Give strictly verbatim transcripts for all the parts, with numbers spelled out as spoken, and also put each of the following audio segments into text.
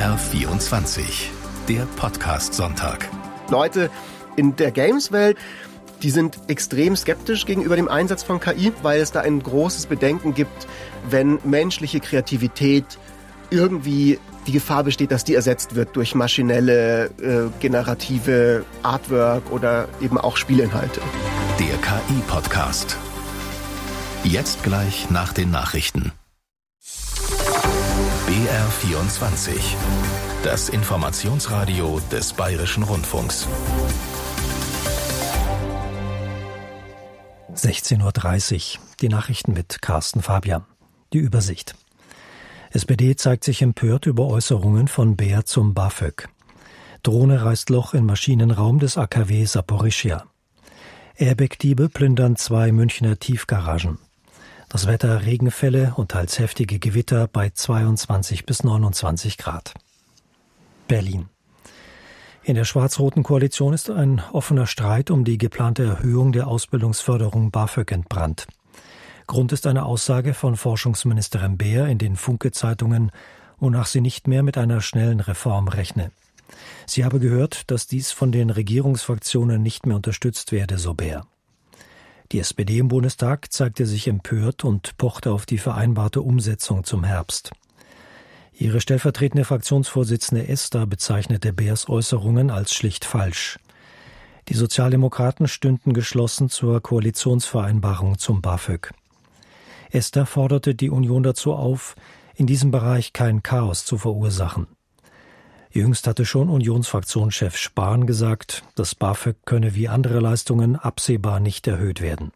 R vierundzwanzig, der Podcast-Sonntag. Leute in der Games-Welt, die sind extrem skeptisch gegenüber dem Einsatz von K I, weil es da ein großes Bedenken gibt, wenn menschliche Kreativität irgendwie die Gefahr besteht, dass die ersetzt wird durch maschinelle, äh, generative Artwork oder eben auch Spielinhalte. Der K I-Podcast. Jetzt gleich nach den Nachrichten. B R vierundzwanzig, das Informationsradio des Bayerischen Rundfunks. sechzehn Uhr dreißig, die Nachrichten mit Carsten Fabian. Die Übersicht. S P D zeigt sich empört über Äußerungen von Bär zum BAföG. Drohne reißt Loch in Maschinenraum des A K W Saporischschja. Airbag-Diebe plündern zwei Münchner Tiefgaragen. Das Wetter Regenfälle und teils heftige Gewitter bei zweiundzwanzig bis neunundzwanzig Grad. Berlin. In der schwarz-roten Koalition ist ein offener Streit um die geplante Erhöhung der Ausbildungsförderung BAföG entbrannt. Grund ist eine Aussage von Forschungsministerin Beer in den Funke-Zeitungen, wonach sie nicht mehr mit einer schnellen Reform rechne. Sie habe gehört, dass dies von den Regierungsfraktionen nicht mehr unterstützt werde, so Beer. Die S P D im Bundestag zeigte sich empört und pochte auf die vereinbarte Umsetzung zum Herbst. Ihre stellvertretende Fraktionsvorsitzende Esther bezeichnete Beers Äußerungen als schlicht falsch. Die Sozialdemokraten stünden geschlossen zur Koalitionsvereinbarung zum BAföG. Esther forderte die Union dazu auf, in diesem Bereich kein Chaos zu verursachen. Jüngst hatte schon Unionsfraktionschef Spahn gesagt, das BAföG könne wie andere Leistungen absehbar nicht erhöht werden.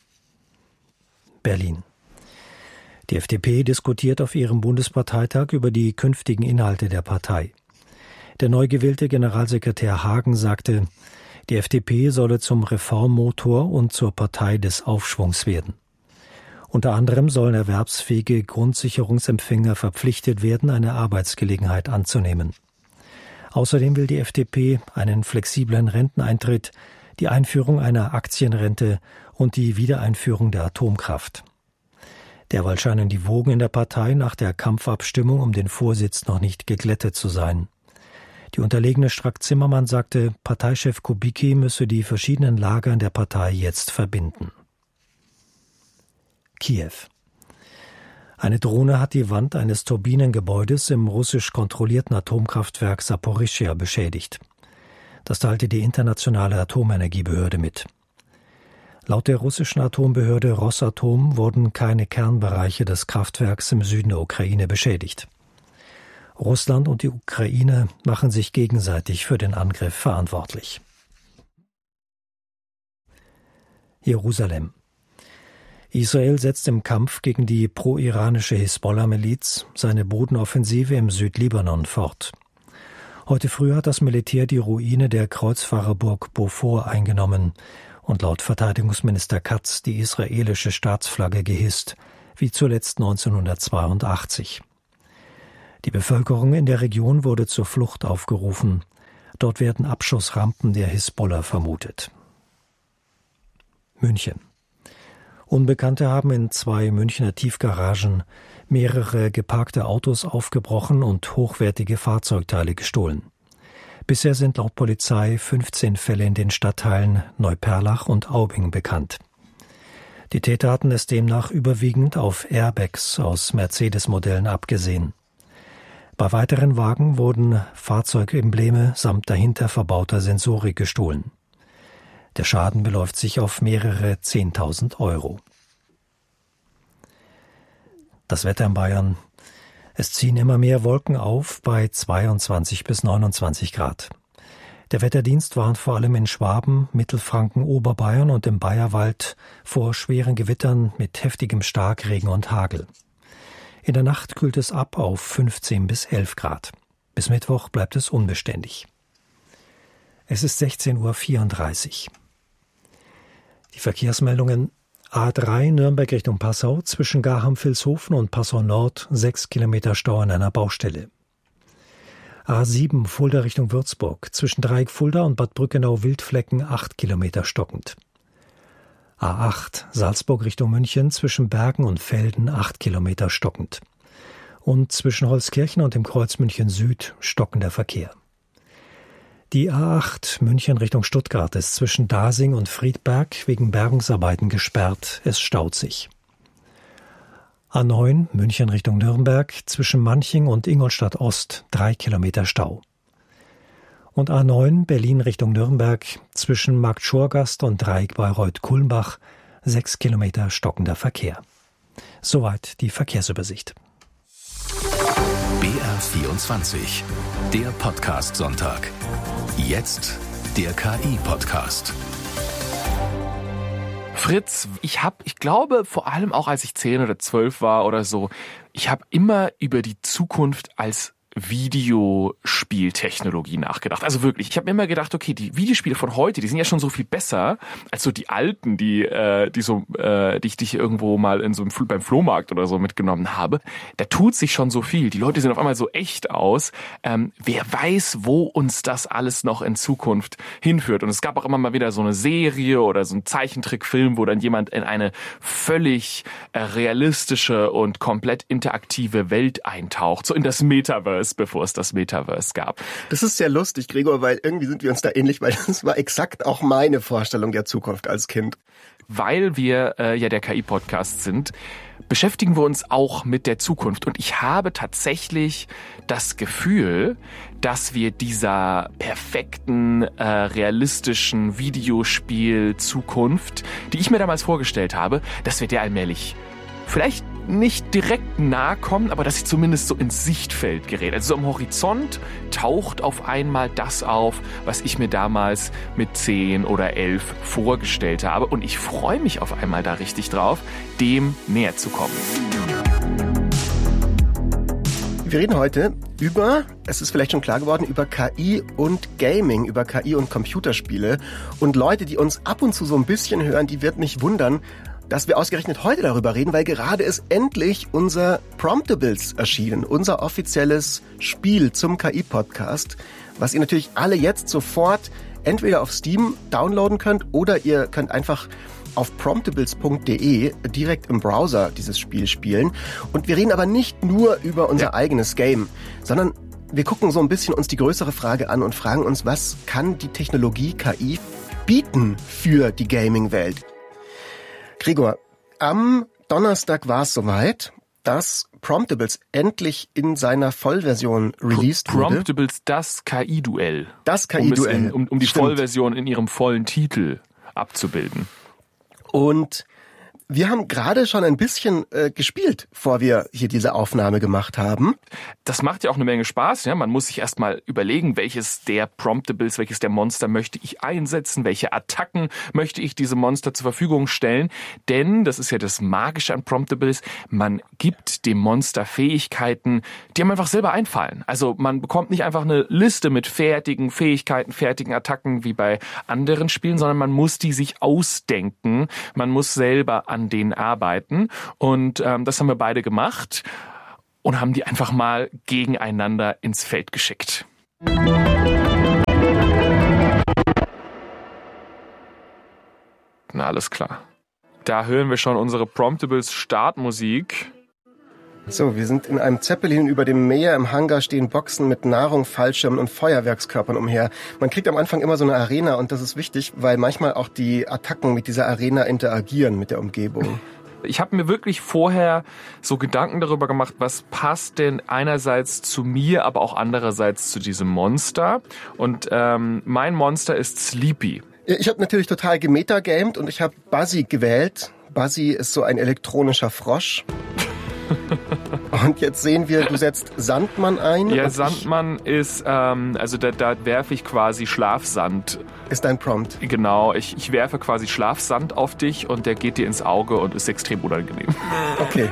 Berlin. Die F D P diskutiert auf ihrem Bundesparteitag über die künftigen Inhalte der Partei. Der neu gewählte Generalsekretär Hagen sagte, die F D P solle zum Reformmotor und zur Partei des Aufschwungs werden. Unter anderem sollen erwerbsfähige Grundsicherungsempfänger verpflichtet werden, eine Arbeitsgelegenheit anzunehmen. Außerdem will die F D P einen flexiblen Renteneintritt, die Einführung einer Aktienrente und die Wiedereinführung der Atomkraft. Derweil scheinen die Wogen in der Partei nach der Kampfabstimmung um den Vorsitz noch nicht geglättet zu sein. Die unterlegene Strack-Zimmermann sagte, Parteichef Kubicki müsse die verschiedenen Lager in der Partei jetzt verbinden. Kiew. Eine Drohne hat die Wand eines Turbinengebäudes im russisch kontrollierten Atomkraftwerk Saporischschja beschädigt. Das teilte die internationale Atomenergiebehörde mit. Laut der russischen Atombehörde Rosatom wurden keine Kernbereiche des Kraftwerks im Süden der Ukraine beschädigt. Russland und die Ukraine machen sich gegenseitig für den Angriff verantwortlich. Jerusalem. Israel setzt im Kampf gegen die pro-iranische Hisbollah-Miliz seine Bodenoffensive im Südlibanon fort. Heute früh hat das Militär die Ruine der Kreuzfahrerburg Beaufort eingenommen und laut Verteidigungsminister Katz die israelische Staatsflagge gehisst, wie zuletzt neunzehnhundertzweiundachtzig. Die Bevölkerung in der Region wurde zur Flucht aufgerufen. Dort werden Abschussrampen der Hisbollah vermutet. München. Unbekannte haben in zwei Münchner Tiefgaragen mehrere geparkte Autos aufgebrochen und hochwertige Fahrzeugteile gestohlen. Bisher sind laut Polizei fünfzehn Fälle in den Stadtteilen Neuperlach und Aubing bekannt. Die Täter hatten es demnach überwiegend auf Airbags aus Mercedes-Modellen abgesehen. Bei weiteren Wagen wurden Fahrzeugembleme samt dahinter verbauter Sensorik gestohlen. Der Schaden beläuft sich auf mehrere Zehntausend Euro. Das Wetter in Bayern. Es ziehen immer mehr Wolken auf bei zweiundzwanzig bis neunundzwanzig Grad. Der Wetterdienst warnt vor allem in Schwaben, Mittelfranken, Oberbayern und im Bayerwald vor schweren Gewittern mit heftigem Starkregen und Hagel. In der Nacht kühlt es ab auf fünfzehn bis elf Grad. Bis Mittwoch bleibt es unbeständig. Es ist sechzehn Uhr vierunddreißig. Die Verkehrsmeldungen: A drei Nürnberg Richtung Passau, zwischen Garham-Vilshofen und Passau Nord, sechs Kilometer Stau an einer Baustelle. A sieben Fulda Richtung Würzburg, zwischen Dreieck Fulda und Bad Brückenau-Wildflecken, acht Kilometer stockend. A acht Salzburg Richtung München, zwischen Bergen und Velden, acht Kilometer stockend. Und zwischen Holzkirchen und dem Kreuz München Süd stockender Verkehr. Die A acht München Richtung Stuttgart ist zwischen Dasing und Friedberg wegen Bergungsarbeiten gesperrt. Es staut sich. A neun München Richtung Nürnberg zwischen Manching und Ingolstadt Ost drei Kilometer Stau. Und A neun Berlin Richtung Nürnberg zwischen Markt Schorgast und Dreieck Bayreuth-Kulmbach sechs Kilometer stockender Verkehr. Soweit die Verkehrsübersicht. B R vierundzwanzig, der Podcast-Sonntag. Jetzt der K I-Podcast. Fritz, ich habe, ich glaube, vor allem auch als ich zehn oder zwölf war oder so, ich habe immer über die Zukunft als Videospieltechnologie nachgedacht. Also wirklich, ich habe mir immer gedacht, okay, die Videospiele von heute, die sind ja schon so viel besser als so die alten, die äh, die so äh, die ich dich irgendwo mal in so einem, beim Flohmarkt oder so mitgenommen habe. Da tut sich schon so viel. Die Leute sehen auf einmal so echt aus. Ähm, wer weiß, wo uns das alles noch in Zukunft hinführt. Und es gab auch immer mal wieder so eine Serie oder so ein Zeichentrickfilm, wo dann jemand in eine völlig äh, realistische und komplett interaktive Welt eintaucht, so in das Metaverse, bevor es das Metaverse gab. Das ist sehr lustig, Gregor, weil irgendwie sind wir uns da ähnlich, weil das war exakt auch meine Vorstellung der Zukunft als Kind. Weil wir äh, ja der K I-Podcast sind, beschäftigen wir uns auch mit der Zukunft. Und ich habe tatsächlich das Gefühl, dass wir dieser perfekten, äh, realistischen Videospiel-Zukunft, die ich mir damals vorgestellt habe, dass wir der allmählich vielleicht nicht direkt nahe kommen, aber dass sie zumindest so ins Sichtfeld gerät. Also so am Horizont taucht auf einmal das auf, was ich mir damals mit zehn oder elf vorgestellt habe. Und ich freue mich auf einmal da richtig drauf, dem näher zu kommen. Wir reden heute über, es ist vielleicht schon klar geworden, über K I und Gaming, über K I und Computerspiele. Und Leute, die uns ab und zu so ein bisschen hören, die wird nicht wundern, dass wir ausgerechnet heute darüber reden, weil gerade ist endlich unser Promptables erschienen, unser offizielles Spiel zum K I-Podcast, was ihr natürlich alle jetzt sofort entweder auf Steam downloaden könnt oder ihr könnt einfach auf promptables punkt de direkt im Browser dieses Spiel spielen. Und wir reden aber nicht nur über unser ja. eigenes Game, sondern wir gucken so ein bisschen uns die größere Frage an und fragen uns, was kann die Technologie K I bieten für die Gaming-Welt? Gregor, am Donnerstag war es soweit, dass Promptables endlich in seiner Vollversion released wurde. Promptables, das K I-Duell. Das K I-Duell. Um, um, um die Stimmt. Vollversion in ihrem vollen Titel abzubilden. Und wir haben gerade schon ein bisschen äh, gespielt, bevor wir hier diese Aufnahme gemacht haben. Das macht ja auch eine Menge Spaß. Ja? Man muss sich erstmal überlegen, welches der Promptables, welches der Monster möchte ich einsetzen, welche Attacken möchte ich diesem Monster zur Verfügung stellen. Denn, das ist ja das Magische an Promptables, man gibt dem Monster Fähigkeiten, die einem einfach selber einfallen. Also man bekommt nicht einfach eine Liste mit fertigen Fähigkeiten, fertigen Attacken wie bei anderen Spielen, sondern man muss die sich ausdenken. Man muss selber an denen arbeiten. Und ähm, das haben wir beide gemacht und haben die einfach mal gegeneinander ins Feld geschickt. Na, alles klar. Da hören wir schon unsere Promptables Startmusik. So, wir sind in einem Zeppelin über dem Meer. Im Hangar stehen Boxen mit Nahrung, Fallschirmen und Feuerwerkskörpern umher. Man kriegt am Anfang immer so eine Arena und das ist wichtig, weil manchmal auch die Attacken mit dieser Arena interagieren mit der Umgebung. Ich habe mir wirklich vorher so Gedanken darüber gemacht, was passt denn einerseits zu mir, aber auch andererseits zu diesem Monster. Und ähm, mein Monster ist Sleepy. Ich habe natürlich total gemeta-gamed und ich habe Buzzy gewählt. Buzzy ist so ein elektronischer Frosch. Und jetzt sehen wir, du setzt Sandmann ein. Ja, Sandmann ist, ähm, also da, da werfe ich quasi Schlafsand. Ist dein Prompt. Genau, ich, ich werfe quasi Schlafsand auf dich und der geht dir ins Auge und ist extrem unangenehm. Okay.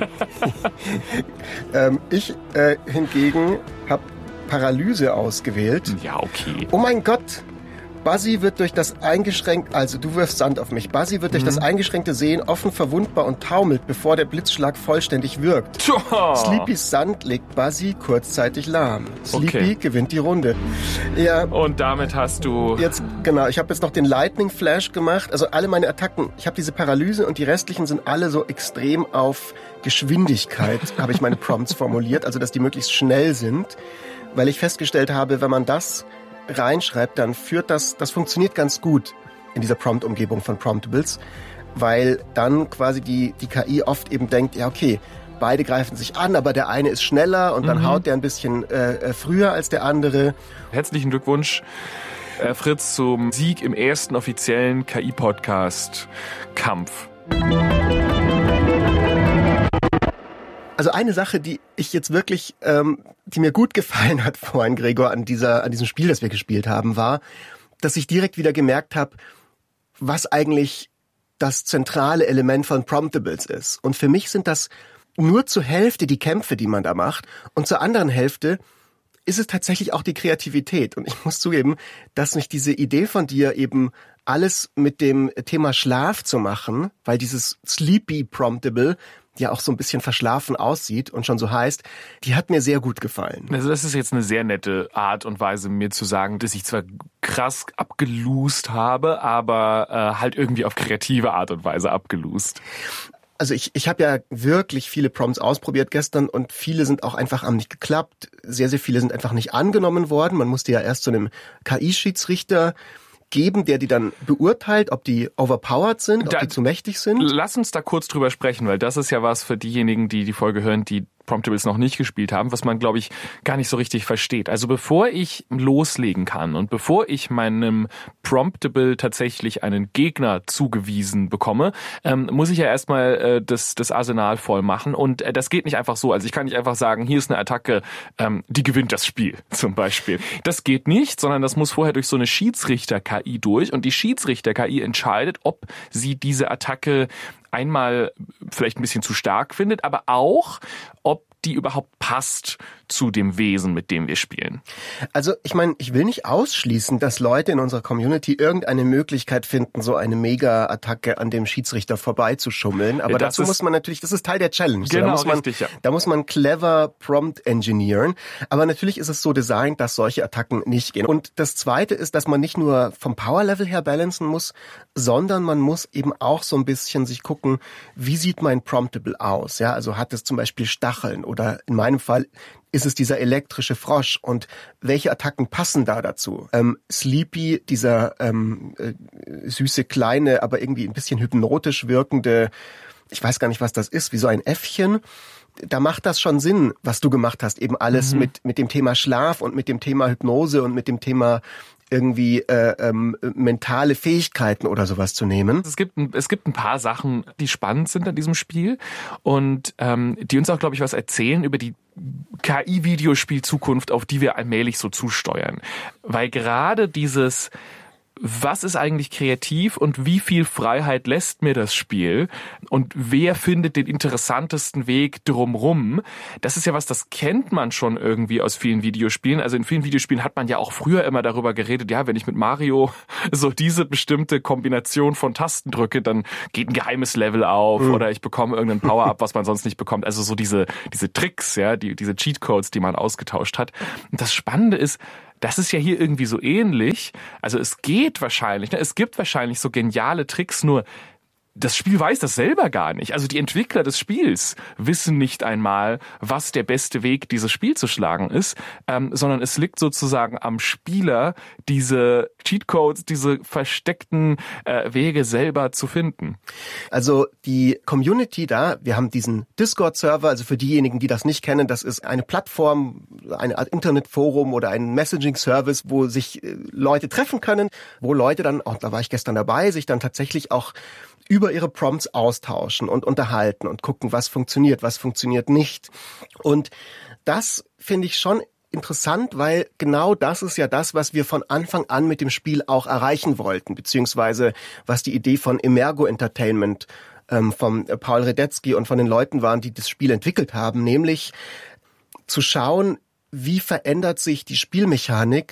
ähm, ich äh, hingegen habe Paralyse ausgewählt. Ja, okay. Oh mein Gott, Buzzy wird durch das eingeschränkte, also du wirfst Sand auf mich. Buzzy wird durch mhm. das eingeschränkte Sehen offen verwundbar und taumelt, bevor der Blitzschlag vollständig wirkt. Tja. Sleepys Sand legt Buzzy kurzzeitig lahm. Sleepy okay. gewinnt die Runde. Ja, und damit hast du... Jetzt, genau, ich habe jetzt noch den Lightning Flash gemacht. Also alle meine Attacken, ich habe diese Paralyse und die restlichen sind alle so extrem auf Geschwindigkeit, habe ich meine Prompts formuliert. Also dass die möglichst schnell sind, weil ich festgestellt habe, wenn man das reinschreibt, dann führt das, das funktioniert ganz gut in dieser Prompt-Umgebung von Promptables, weil dann quasi die, die K I oft eben denkt, ja okay, beide greifen sich an, aber der eine ist schneller und dann mhm. haut der ein bisschen äh, früher als der andere. Herzlichen Glückwunsch, äh, Fritz, zum Sieg im ersten offiziellen K I-Podcast Kampf. Also eine Sache, die ich jetzt wirklich, ähm, die mir gut gefallen hat vorhin, Gregor, an dieser, an diesem Spiel, das wir gespielt haben, war, dass ich direkt wieder gemerkt habe, was eigentlich das zentrale Element von Promptables ist. Und für mich sind das nur zur Hälfte die Kämpfe, die man da macht, und zur anderen Hälfte ist es tatsächlich auch die Kreativität. Und ich muss zugeben, dass mich diese Idee von dir eben alles mit dem Thema Schlaf zu machen, weil dieses Sleepy Promptable ja auch so ein bisschen verschlafen aussieht und schon so heißt, die hat mir sehr gut gefallen. Also das ist jetzt eine sehr nette Art und Weise, mir zu sagen, dass ich zwar krass abgeloost habe, aber äh, halt irgendwie auf kreative Art und Weise abgeloost. Also ich, ich habe ja wirklich viele Prompts ausprobiert gestern und viele sind auch einfach am nicht geklappt. Sehr, sehr viele sind einfach nicht angenommen worden. Man musste ja erst zu einem K I-Schiedsrichter geben, der die dann beurteilt, ob die overpowered sind, ob da, die zu mächtig sind. Lass uns da kurz drüber sprechen, weil das ist ja was für diejenigen, die die Folge hören, die Promptables noch nicht gespielt haben, was man, glaube ich, gar nicht so richtig versteht. Also bevor ich loslegen kann und bevor ich meinem Promptable tatsächlich einen Gegner zugewiesen bekomme, ähm, muss ich ja erstmal äh, das, das Arsenal voll machen. Und äh, das geht nicht einfach so. Also ich kann nicht einfach sagen, hier ist eine Attacke, ähm, die gewinnt das Spiel zum Beispiel. Das geht nicht, sondern das muss vorher durch so eine Schiedsrichter-K I durch. Und die Schiedsrichter-K I entscheidet, ob sie diese Attacke einmal vielleicht ein bisschen zu stark findet, aber auch, ob die überhaupt passt zu dem Wesen, mit dem wir spielen. Also ich meine, ich will nicht ausschließen, dass Leute in unserer Community irgendeine Möglichkeit finden, so eine Mega-Attacke an dem Schiedsrichter vorbeizuschummeln. Aber ja, dazu muss man natürlich, das ist Teil der Challenge. Genau, da muss man, richtig, ja. Da muss man clever prompt engineeren. Aber natürlich ist es so designt, dass solche Attacken nicht gehen. Und das Zweite ist, dass man nicht nur vom Power-Level her balancen muss, sondern man muss eben auch so ein bisschen sich gucken, wie sieht mein Promptable aus? Ja, also hat es zum Beispiel Stacheln oder in meinem Fall ist es dieser elektrische Frosch und welche Attacken passen da dazu? Ähm, Sleepy, dieser ähm, äh, süße, kleine, aber irgendwie ein bisschen hypnotisch wirkende, ich weiß gar nicht, was das ist, wie so ein Äffchen. Da macht das schon Sinn, was du gemacht hast, eben alles mhm. mit mit dem Thema Schlaf und mit dem Thema Hypnose und mit dem Thema irgendwie äh, ähm, mentale Fähigkeiten oder sowas zu nehmen. Es gibt ein, es gibt ein paar Sachen, die spannend sind an diesem Spiel und ähm, die uns auch, glaube ich, was erzählen über die K I-Videospiel-Zukunft, auf die wir allmählich so zusteuern. Weil gerade dieses was ist eigentlich kreativ und wie viel Freiheit lässt mir das Spiel und wer findet den interessantesten Weg drumrum? Das ist ja was, das kennt man schon irgendwie aus vielen Videospielen. Also in vielen Videospielen hat man ja auch früher immer darüber geredet, ja, wenn ich mit Mario so diese bestimmte Kombination von Tasten drücke, dann geht ein geheimes Level auf mhm. oder ich bekomme irgendein Power-Up, was man sonst nicht bekommt. Also so diese diese Tricks, ja, die diese Cheatcodes, die man ausgetauscht hat. Und das Spannende ist, das ist ja hier irgendwie so ähnlich. Also es geht wahrscheinlich, ne? Es gibt wahrscheinlich so geniale Tricks, nur das Spiel weiß das selber gar nicht. Also die Entwickler des Spiels wissen nicht einmal, was der beste Weg, dieses Spiel zu schlagen ist, ähm, sondern es liegt sozusagen am Spieler, diese Cheatcodes, diese versteckten äh, Wege selber zu finden. Also die Community da, wir haben diesen Discord-Server, also für diejenigen, die das nicht kennen, das ist eine Plattform, eine Art Internetforum oder ein Messaging-Service, wo sich äh, Leute treffen können, wo Leute dann, auch da war ich gestern dabei, sich dann tatsächlich auch über ihre Prompts austauschen und unterhalten und gucken, was funktioniert, was funktioniert nicht. Und das finde ich schon interessant, weil genau das ist ja das, was wir von Anfang an mit dem Spiel auch erreichen wollten, beziehungsweise was die Idee von Emergo Entertainment ähm, vom Paul Radetzky und von den Leuten waren, die das Spiel entwickelt haben, nämlich zu schauen, wie verändert sich die Spielmechanik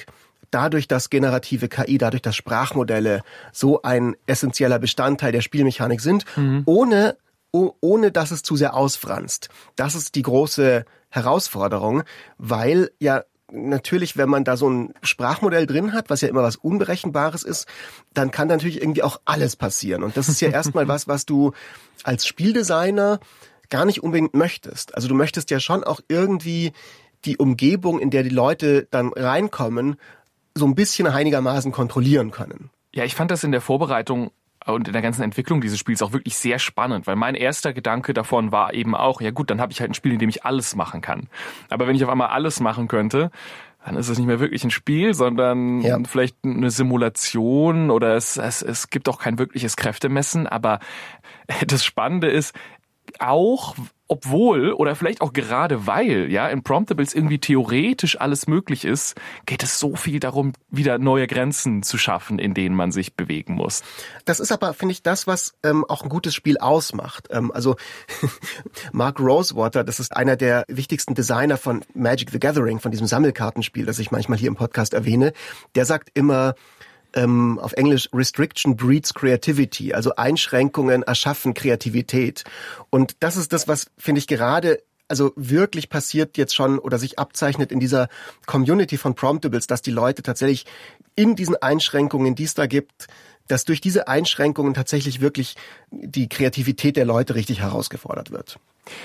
dadurch, dass generative K I, dadurch, dass Sprachmodelle so ein essentieller Bestandteil der Spielmechanik sind, mhm. ohne, oh, ohne dass es zu sehr ausfranst. Das ist die große Herausforderung, weil ja natürlich, wenn man da so ein Sprachmodell drin hat, was ja immer was Unberechenbares ist, dann kann natürlich irgendwie auch alles passieren. Und das ist ja erstmal was, was du als Spieldesigner gar nicht unbedingt möchtest. Also du möchtest ja schon auch irgendwie die Umgebung, in der die Leute dann reinkommen, so ein bisschen einigermaßen kontrollieren können. Ja, ich fand das in der Vorbereitung und in der ganzen Entwicklung dieses Spiels auch wirklich sehr spannend, weil mein erster Gedanke davon war eben auch, ja gut, dann habe ich halt ein Spiel, in dem ich alles machen kann. Aber wenn ich auf einmal alles machen könnte, dann ist es nicht mehr wirklich ein Spiel, sondern ja. vielleicht eine Simulation oder es, es, es gibt auch kein wirkliches Kräftemessen. Aber das Spannende ist, auch obwohl oder vielleicht auch gerade weil ja in Promptables irgendwie theoretisch alles möglich ist, geht es so viel darum, wieder neue Grenzen zu schaffen, in denen man sich bewegen muss. Das ist aber, finde ich, das, was ähm, auch ein gutes Spiel ausmacht. Ähm, also Mark Rosewater, das ist einer der wichtigsten Designer von Magic the Gathering, von diesem Sammelkartenspiel, das ich manchmal hier im Podcast erwähne, der sagt immer, Ähm, auf Englisch, Restriction breeds creativity, also Einschränkungen erschaffen Kreativität. Und das ist das, was, finde ich, gerade also wirklich passiert jetzt schon oder sich abzeichnet in dieser Community von Promptables, dass die Leute tatsächlich in diesen Einschränkungen, die es da gibt, dass durch diese Einschränkungen tatsächlich wirklich die Kreativität der Leute richtig herausgefordert wird.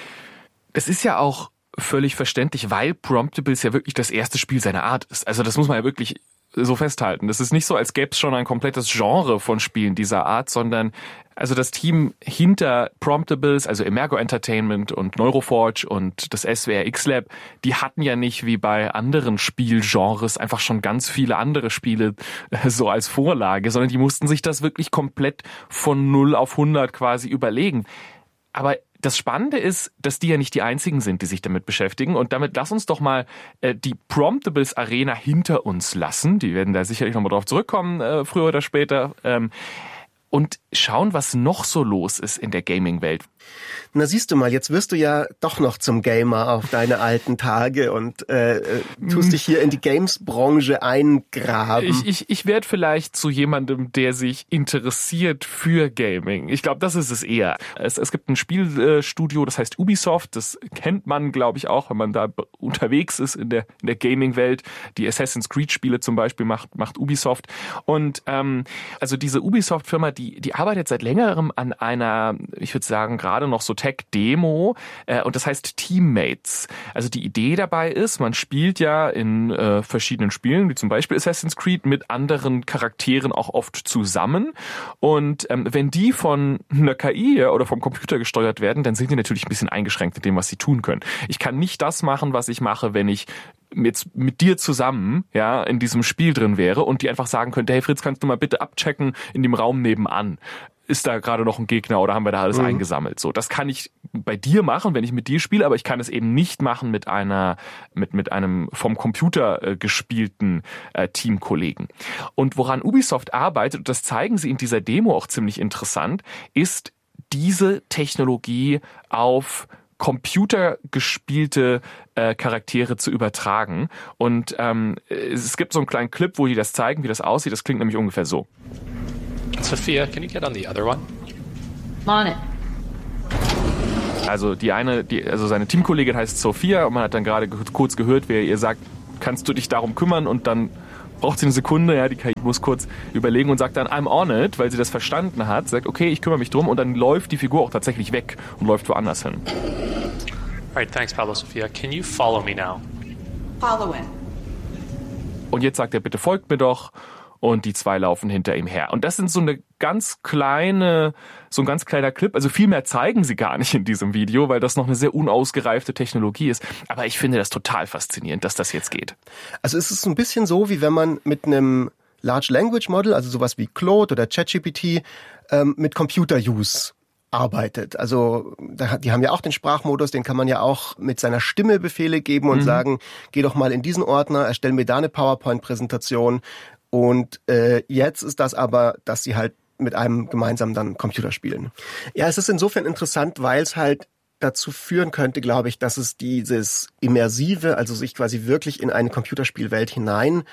Es ist ja auch völlig verständlich, weil Promptables ja wirklich das erste Spiel seiner Art ist. Also das muss man ja wirklich so festhalten. Das ist nicht so, als gäbe es schon ein komplettes Genre von Spielen dieser Art, sondern also das Team hinter Promptables, also Emergo Entertainment und Neuroforge und das S W R X-Lab, die hatten ja nicht wie bei anderen Spielgenres einfach schon ganz viele andere Spiele so als Vorlage, sondern die mussten sich das wirklich komplett von null auf hundert quasi überlegen. Aber das Spannende ist, dass die ja nicht die einzigen sind, die sich damit beschäftigen. Und damit lass uns doch mal äh, die Promptables Arena hinter uns lassen. Die werden da sicherlich nochmal drauf zurückkommen, äh, früher oder später. Ähm, und schauen, was noch so los ist in der Gaming-Welt. Na siehst du mal, jetzt wirst du ja doch noch zum Gamer auf deine alten Tage und äh, tust dich hier in die Games-Branche eingraben. Ich, ich, ich werde vielleicht zu jemandem, der sich interessiert für Gaming. Ich glaube, das ist es eher. Es, es gibt ein Spielstudio, das heißt Ubisoft. Das kennt man, glaube ich, auch, wenn man da unterwegs ist in der, in der Gaming-Welt. Die Assassin's Creed-Spiele zum Beispiel macht, macht Ubisoft. Und ähm, also diese Ubisoft-Firma, die, die arbeitet seit längerem an einer, ich würde sagen, gerade noch so Tech-Demo, äh, und das heißt Teammates. Also die Idee dabei ist, man spielt ja in äh, verschiedenen Spielen, wie zum Beispiel Assassin's Creed, mit anderen Charakteren auch oft zusammen. Und ähm, wenn die von einer K I oder vom Computer gesteuert werden, dann sind die natürlich ein bisschen eingeschränkt in dem, was sie tun können. Ich kann nicht das machen, was ich mache, wenn ich jetzt mit dir zusammen ja in diesem Spiel drin wäre und die einfach sagen könnte, hey Fritz, kannst du mal bitte abchecken in dem Raum nebenan? Ist da gerade noch ein Gegner oder haben wir da alles mhm. eingesammelt? So, das kann ich bei dir machen, wenn ich mit dir spiele, aber ich kann es eben nicht machen mit einer, mit, mit einem vom Computer äh, gespielten äh, Teamkollegen. Und woran Ubisoft arbeitet, und das zeigen sie in dieser Demo auch ziemlich interessant, ist diese Technologie auf computergespielte äh, Charaktere zu übertragen. Und ähm, es gibt so einen kleinen Clip, wo die das zeigen, wie das aussieht. Das klingt nämlich ungefähr so. Sophia, can you get on the other one? On it. Also die eine, die, also seine Teamkollegin heißt Sophia und man hat dann gerade kurz gehört, wer ihr sagt, kannst du dich darum kümmern, und dann braucht sie eine Sekunde, ja, die K I muss kurz überlegen und sagt dann I'm on it, weil sie das verstanden hat, sagt okay, ich kümmere mich drum, und dann läuft die Figur auch tatsächlich weg und läuft woanders hin. Alright, thanks Pablo Sophia. Can you follow me now? Following. Und jetzt sagt er, bitte folgt mir doch. Und die zwei laufen hinter ihm her. Und das sind so eine ganz kleine, so ein ganz kleiner Clip. Also viel mehr zeigen sie gar nicht in diesem Video, weil das noch eine sehr unausgereifte Technologie ist. Aber ich finde das total faszinierend, dass das jetzt geht. Also es ist ein bisschen so, wie wenn man mit einem Large Language Model, also sowas wie Claude oder ChatGPT, ähm, mit Computer-Use arbeitet. Also die haben ja auch den Sprachmodus, den kann man ja auch mit seiner Stimme Befehle geben und mhm. sagen, geh doch mal in diesen Ordner, erstell mir da eine PowerPoint-Präsentation. Und äh, jetzt ist das aber, dass sie halt mit einem gemeinsam dann Computer spielen. Ja, es ist insofern interessant, weil es halt dazu führen könnte, glaube ich, dass es dieses Immersive, also sich quasi wirklich in eine Computerspielwelt hinein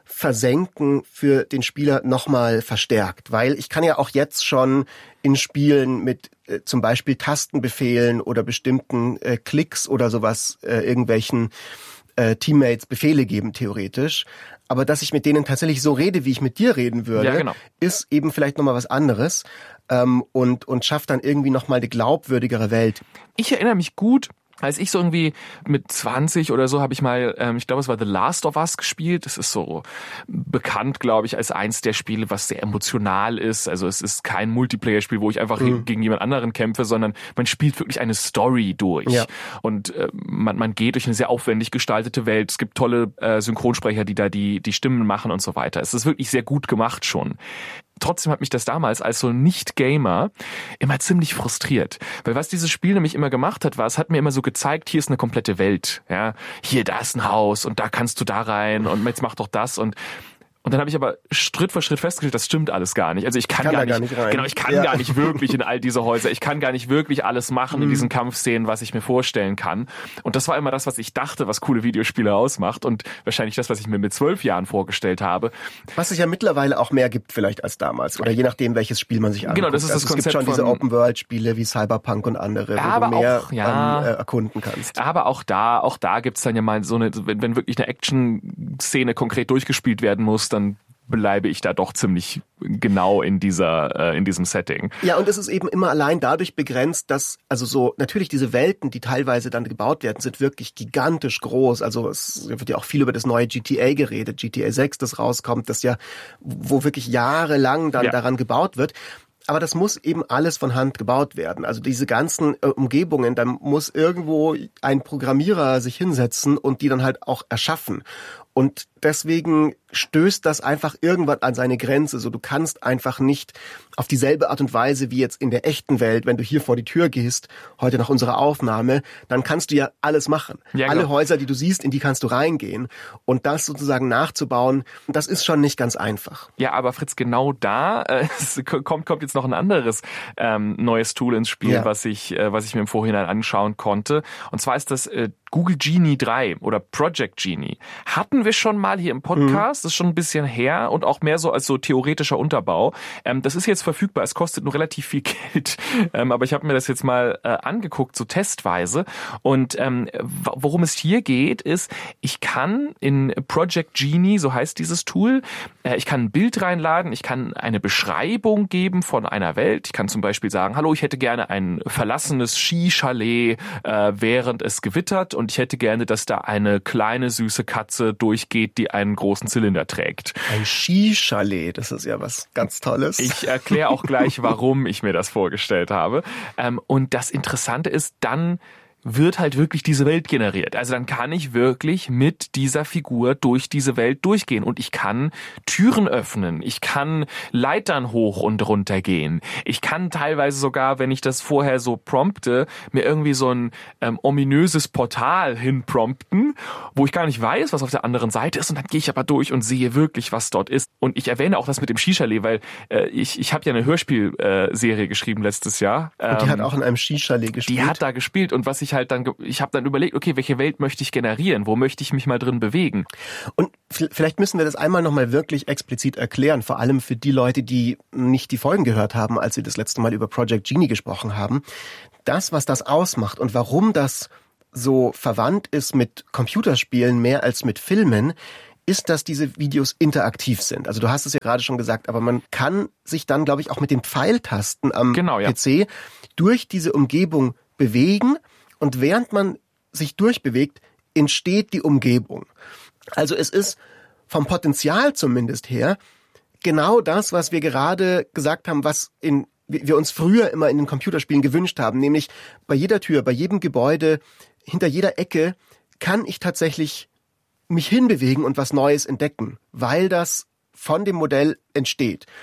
Versenken für den Spieler nochmal verstärkt, weil ich kann ja auch jetzt schon in Spielen mit äh, zum Beispiel Tastenbefehlen oder bestimmten äh, Klicks oder sowas äh, irgendwelchen äh, Teammates Befehle geben, theoretisch. Aber dass ich mit denen tatsächlich so rede, wie ich mit dir reden würde, ja, genau. ist eben vielleicht nochmal was anderes ähm, und, und schafft dann irgendwie nochmal eine glaubwürdigere Welt. Ich erinnere mich gut, als ich so irgendwie mit zwanzig oder so habe ich mal, ähm, ich glaube, es war The Last of Us gespielt. Das ist so bekannt, glaube ich, als eins der Spiele, was sehr emotional ist. Also es ist kein Multiplayer-Spiel, wo ich einfach mhm. gegen jemand anderen kämpfe, sondern man spielt wirklich eine Story durch. Ja. Und äh, man, man geht durch eine sehr aufwendig gestaltete Welt. Es gibt tolle äh, Synchronsprecher, die da die, die Stimmen machen und so weiter. Es ist wirklich sehr gut gemacht schon. Trotzdem hat mich das damals als so Nicht-Gamer immer ziemlich frustriert. Weil was dieses Spiel nämlich immer gemacht hat, war, es hat mir immer so gezeigt, hier ist eine komplette Welt. Ja, hier, da ist ein Haus und da kannst du da rein und jetzt mach doch das und Und dann habe ich aber Schritt für Schritt festgestellt, das stimmt alles gar nicht. Also ich kann, kann gar, nicht, gar nicht rein. Genau, ich kann ja. gar nicht wirklich in all diese Häuser. Ich kann gar nicht wirklich alles machen mhm. in diesen Kampfszenen, was ich mir vorstellen kann. Und das war immer das, was ich dachte, was coole Videospiele ausmacht und wahrscheinlich das, was ich mir mit zwölf Jahren vorgestellt habe. Was es ja mittlerweile auch mehr gibt vielleicht als damals oder je nachdem, welches Spiel man sich anguckt. Genau, das ist also das Konzept. Es gibt schon diese Open-World-Spiele wie Cyberpunk und andere, wo aber du mehr auch, ja, ähm, äh, erkunden kannst. Aber auch da, auch da gibt's dann ja mal so eine, wenn, wenn wirklich eine Action-Szene konkret durchgespielt werden muss, dann bleibe ich da doch ziemlich genau in dieser, äh, in diesem Setting. Ja, und es ist eben immer allein dadurch begrenzt, dass, also so, natürlich diese Welten, die teilweise dann gebaut werden, sind wirklich gigantisch groß. Also es wird ja auch viel über das neue G T A geredet, G T A sechs, das rauskommt, das ja, wo wirklich jahrelang dann ja. daran gebaut wird. Aber das muss eben alles von Hand gebaut werden. Also diese ganzen äh, Umgebungen, da muss irgendwo ein Programmierer sich hinsetzen und die dann halt auch erschaffen. Und deswegen stößt das einfach irgendwann an seine Grenze. So, du kannst einfach nicht auf dieselbe Art und Weise wie jetzt in der echten Welt, wenn du hier vor die Tür gehst, heute nach unserer Aufnahme, dann kannst du ja alles machen. Ja, Alle Häuser, die du siehst, in die kannst du reingehen. Und das sozusagen nachzubauen, das ist schon nicht ganz einfach. Ja, aber Fritz, genau da äh, es kommt, kommt jetzt noch ein anderes ähm, neues Tool ins Spiel, ja. was ich, äh, was ich mir im Vorhinein anschauen konnte. Und zwar ist das äh, Google Genie drei oder Project Genie. Hatten wir schon mal hier im Podcast, das ist schon ein bisschen her und auch mehr so als so theoretischer Unterbau. Ähm, das ist jetzt verfügbar, es kostet nur relativ viel Geld, ähm, aber ich habe mir das jetzt mal äh, angeguckt, so testweise. Und ähm, worum es hier geht, ist, ich kann in Project Genie, so heißt dieses Tool, äh, ich kann ein Bild reinladen, ich kann eine Beschreibung geben von einer Welt. Ich kann zum Beispiel sagen, hallo, ich hätte gerne ein verlassenes Skichalet, äh, während es gewittert. Und ich hätte gerne, dass da eine kleine, süße Katze durchgeht, die einen großen Zylinder trägt. Ein Skichalet, das ist ja was ganz Tolles. Ich erkläre auch gleich, warum ich mir das vorgestellt habe. Und das Interessante ist, dann wird halt wirklich diese Welt generiert. Also dann kann ich wirklich mit dieser Figur durch diese Welt durchgehen und ich kann Türen öffnen, ich kann Leitern hoch und runter gehen. Ich kann teilweise sogar, wenn ich das vorher so prompte, mir irgendwie so ein ähm, ominöses Portal hinprompten, wo ich gar nicht weiß, was auf der anderen Seite ist und dann gehe ich aber durch und sehe wirklich, was dort ist. Und ich erwähne auch das mit dem Skichalet, weil äh, ich ich habe ja eine Hörspielserie äh, geschrieben letztes Jahr. Ähm, und die hat auch in einem Skichalet gespielt. Die hat da gespielt und was ich halt dann, ich habe dann überlegt, okay, welche Welt möchte ich generieren? Wo möchte ich mich mal drin bewegen? Und vielleicht müssen wir das einmal nochmal wirklich explizit erklären, vor allem für die Leute, die nicht die Folgen gehört haben, als wir das letzte Mal über Project Genie gesprochen haben. Das, was das ausmacht und warum das so verwandt ist mit Computerspielen mehr als mit Filmen, ist, dass diese Videos interaktiv sind. Also du hast es ja gerade schon gesagt, aber man kann sich dann, glaube ich, auch mit den Pfeiltasten am genau, ja. P C durch diese Umgebung bewegen. Und während man sich durchbewegt, entsteht die Umgebung. Also es ist vom Potenzial zumindest her genau das, was wir gerade gesagt haben, was in, wir uns früher immer in den Computerspielen gewünscht haben. Nämlich bei jeder Tür, bei jedem Gebäude, hinter jeder Ecke kann ich tatsächlich mich hinbewegen und was Neues entdecken, weil das von dem Modell entsteht.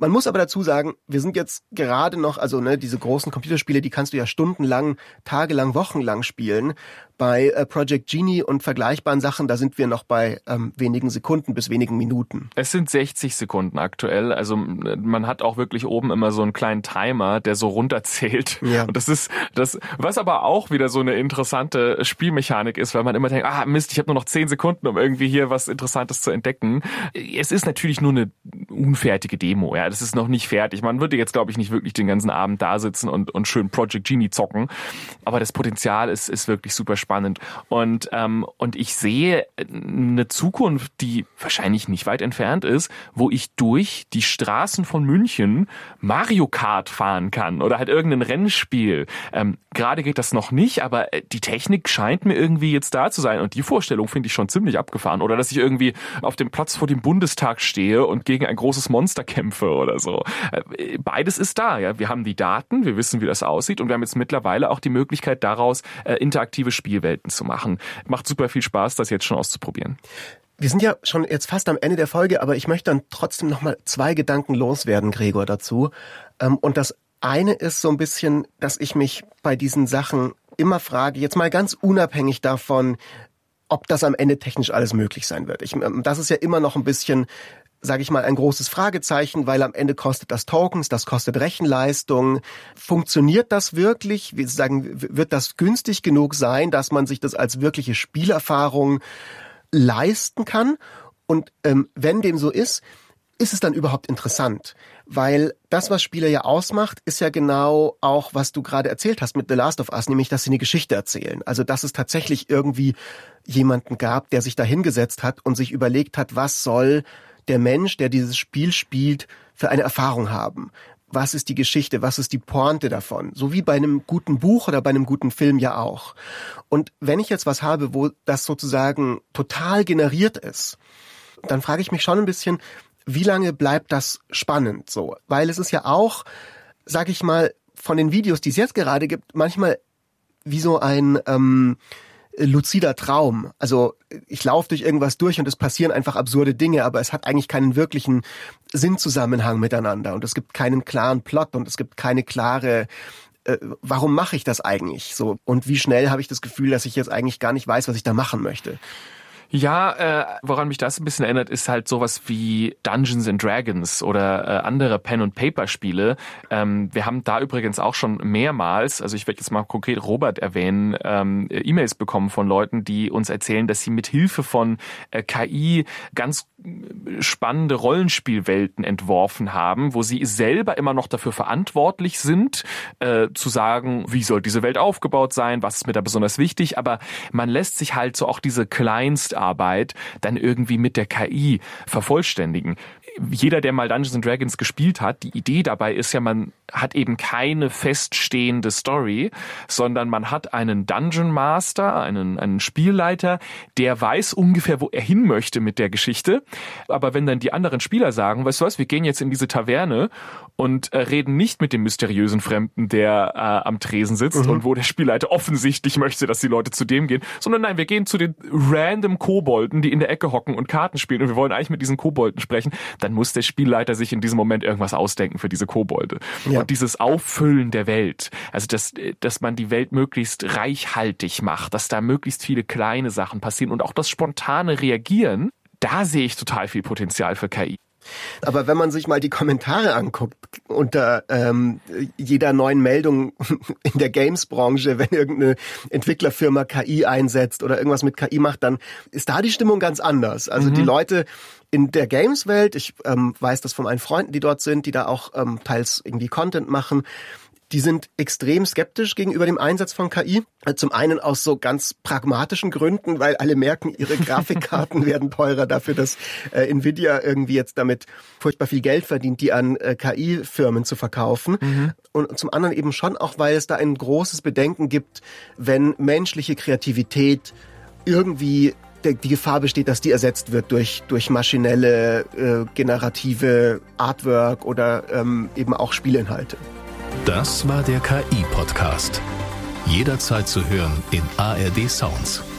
Man muss aber dazu sagen, wir sind jetzt gerade noch, also ne, diese großen Computerspiele, die kannst du ja stundenlang, tagelang, wochenlang spielen. Bei äh, Project Genie und vergleichbaren Sachen, da sind wir noch bei ähm, wenigen Sekunden bis wenigen Minuten. Es sind sechzig Sekunden aktuell. Also man hat auch wirklich oben immer so einen kleinen Timer, der so runterzählt. Ja. Und das ist das, was aber auch wieder so eine interessante Spielmechanik ist, weil man immer denkt, ah Mist, ich habe nur noch zehn Sekunden, um irgendwie hier was Interessantes zu entdecken. Es ist natürlich nur eine unfertige Demo. Ja, das ist noch nicht fertig. Man würde jetzt, glaube ich, nicht wirklich den ganzen Abend da sitzen und, und schön Project Genie zocken. Aber das Potenzial ist, ist wirklich super spannend. Und, ähm, und ich sehe eine Zukunft, die wahrscheinlich nicht weit entfernt ist, wo ich durch die Straßen von München Mario Kart fahren kann oder halt irgendein Rennspiel. Ähm, gerade geht das noch nicht, aber die Technik scheint mir irgendwie jetzt da zu sein. Und die Vorstellung finde ich schon ziemlich abgefahren. Oder dass ich irgendwie auf dem Platz vor dem Bundestag stehe und gegen ein großes Monster kämpfe oder so. Äh, beides ist da. Ja, wir haben die Daten, wir wissen, wie das aussieht und wir haben jetzt mittlerweile auch die Möglichkeit, daraus äh, interaktive Spielwelten zu machen. Macht super viel Spaß, das jetzt schon auszuprobieren. Wir sind ja schon jetzt fast am Ende der Folge, aber ich möchte dann trotzdem noch mal zwei Gedanken loswerden, Gregor, dazu. Und das eine ist so ein bisschen, dass ich mich bei diesen Sachen immer frage, jetzt mal ganz unabhängig davon, ob das am Ende technisch alles möglich sein wird. Ich, das ist ja immer noch ein bisschen, sage ich mal, ein großes Fragezeichen, weil am Ende kostet das Tokens, das kostet Rechenleistung. Funktioniert das wirklich? Wir sagen, wird das günstig genug sein, dass man sich das als wirkliche Spielerfahrung leisten kann? Und ähm, wenn dem so ist, ist es dann überhaupt interessant? Weil das, was Spiele ja ausmacht, ist ja genau auch, was du gerade erzählt hast mit The Last of Us, nämlich, dass sie eine Geschichte erzählen. Also, dass es tatsächlich irgendwie jemanden gab, der sich da hingesetzt hat und sich überlegt hat, was soll der Mensch, der dieses Spiel spielt, für eine Erfahrung haben. Was ist die Geschichte? Was ist die Pointe davon? So wie bei einem guten Buch oder bei einem guten Film ja auch. Und wenn ich jetzt was habe, wo das sozusagen total generiert ist, dann frage ich mich schon ein bisschen, wie lange bleibt das spannend so? Weil es ist ja auch, sag ich mal, von den Videos, die es jetzt gerade gibt, manchmal wie so ein ähm, luzider Traum. Also ich laufe durch irgendwas durch und es passieren einfach absurde Dinge, aber es hat eigentlich keinen wirklichen Sinnzusammenhang miteinander und es gibt keinen klaren Plot und es gibt keine klare äh, warum mache ich das eigentlich so? Und wie schnell habe ich das Gefühl, dass ich jetzt eigentlich gar nicht weiß, was ich da machen möchte? Ja, äh, woran mich das ein bisschen erinnert, ist halt sowas wie Dungeons and Dragons oder äh, andere Pen-and-Paper-Spiele. Ähm, wir haben da übrigens auch schon mehrmals, also ich werde jetzt mal konkret Robert erwähnen, ähm, E-Mails bekommen von Leuten, die uns erzählen, dass sie mit Hilfe von äh, K I ganz spannende Rollenspielwelten entworfen haben, wo sie selber immer noch dafür verantwortlich sind, äh, zu sagen, wie soll diese Welt aufgebaut sein, was ist mir da besonders wichtig, aber man lässt sich halt so auch diese Kleinstarbeit dann irgendwie mit der K I vervollständigen. Jeder, der mal Dungeons and Dragons gespielt hat, die Idee dabei ist ja, man hat eben keine feststehende Story, sondern man hat einen Dungeon Master, einen, einen Spielleiter, der weiß ungefähr, wo er hin möchte mit der Geschichte. Aber wenn dann die anderen Spieler sagen, weißt du was, wir gehen jetzt in diese Taverne und äh, reden nicht mit dem mysteriösen Fremden, der äh, am Tresen sitzt mhm. und wo der Spielleiter offensichtlich möchte, dass die Leute zu dem gehen, sondern nein, wir gehen zu den random Kobolden, die in der Ecke hocken und Karten spielen und wir wollen eigentlich mit diesen Kobolden sprechen, dann muss der Spielleiter sich in diesem Moment irgendwas ausdenken für diese Kobolde. Ja. Und dieses Auffüllen der Welt, also dass, dass man die Welt möglichst reichhaltig macht, dass da möglichst viele kleine Sachen passieren und auch das spontane Reagieren, da sehe ich total viel Potenzial für K I. Aber wenn man sich mal die Kommentare anguckt unter ähm, jeder neuen Meldung in der Games-Branche, wenn irgendeine Entwicklerfirma K I einsetzt oder irgendwas mit K I macht, dann ist da die Stimmung ganz anders. Also mhm. die Leute in der Games-Welt, ich ähm, weiß das von meinen Freunden, die dort sind, die da auch ähm, teils irgendwie Content machen, die sind extrem skeptisch gegenüber dem Einsatz von K I. Zum einen aus so ganz pragmatischen Gründen, weil alle merken, ihre Grafikkarten werden teurer dafür, dass äh, Nvidia irgendwie jetzt damit furchtbar viel Geld verdient, die an äh, K I-Firmen zu verkaufen. Mhm. Und, und zum anderen eben schon auch, weil es da ein großes Bedenken gibt, wenn menschliche Kreativität irgendwie die Gefahr besteht, dass die ersetzt wird durch durch maschinelle, äh, generative Artwork oder ähm, eben auch Spielinhalte. Das war der K I-Podcast. Jederzeit zu hören in A R D Sounds.